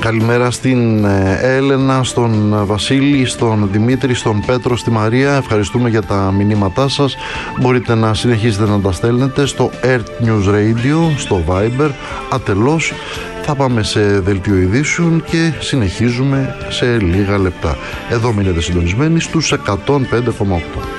Καλημέρα στην Έλενα, στον Βασίλη, στον Δημήτρη, στον Πέτρο, στη Μαρία. Ευχαριστούμε για τα μηνύματά σας. Μπορείτε να συνεχίσετε να τα στέλνετε στο Earth News Radio, στο Viber, ατελώς. Θα πάμε σε δελτίο ειδήσεων και συνεχίζουμε σε λίγα λεπτά. Εδώ μείνετε συντονισμένοι στους 105,8.